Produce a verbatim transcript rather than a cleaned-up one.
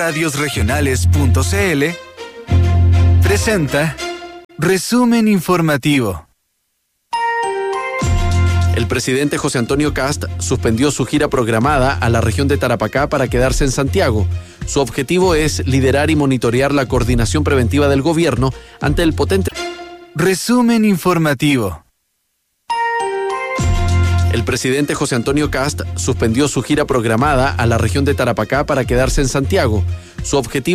radios regionales punto c l presenta Resumen Informativo. El presidente José Antonio Kast suspendió su gira programada a la región de Tarapacá para quedarse en Santiago. Su objetivo es liderar y monitorear la coordinación preventiva del gobierno ante el potente... Resumen Informativo. El presidente José Antonio Kast suspendió su gira programada a la región de Tarapacá para quedarse en Santiago. Su objetivo